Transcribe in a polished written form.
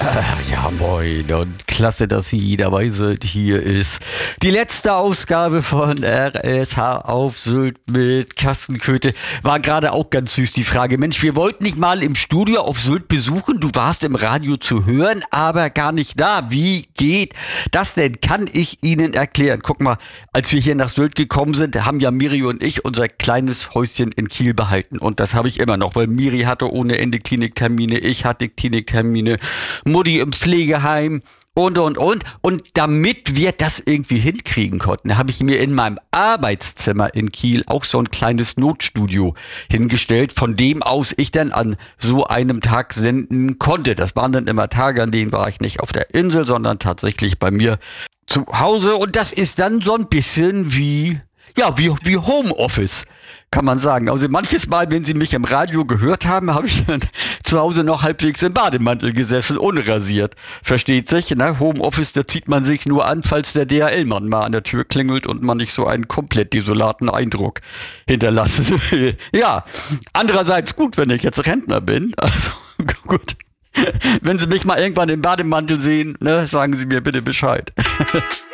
Ja, moin und klasse, dass Sie dabei sind. Hier ist die letzte Ausgabe von RSH auf Sylt mit Carsten Köthe. War gerade auch ganz süß die Frage. Mensch, wir wollten dich mal im Studio auf Sylt besuchen. Du warst im Radio zu hören, aber gar nicht da. Wie geht das denn? Kann ich Ihnen erklären? Guck mal, als wir hier nach Sylt gekommen sind, haben ja Miri und ich unser kleines Häuschen in Kiel behalten. Und das habe ich immer noch, weil Miri hatte ohne Ende Kliniktermine, ich hatte Kliniktermine, Mutti im Pflegeheim und. Und damit wir das irgendwie hinkriegen konnten, habe ich mir in meinem Arbeitszimmer in Kiel auch so ein kleines Notstudio hingestellt, von dem aus ich dann an so einem Tag senden konnte. Das waren dann immer Tage, an denen war ich nicht auf der Insel, sondern tatsächlich bei mir zu Hause. Und das ist dann so ein bisschen wie Homeoffice, kann man sagen. Also manches Mal, wenn Sie mich im Radio gehört haben, habe ich dann zu Hause noch halbwegs im Bademantel gesessen, unrasiert. Versteht sich, ne? Homeoffice, da zieht man sich nur an, falls der DHL-Mann mal an der Tür klingelt und man nicht so einen komplett desolaten Eindruck hinterlassen will. Ja, andererseits gut, wenn ich jetzt Rentner bin. Also gut. Wenn Sie mich mal irgendwann im Bademantel sehen, ne, sagen Sie mir bitte Bescheid.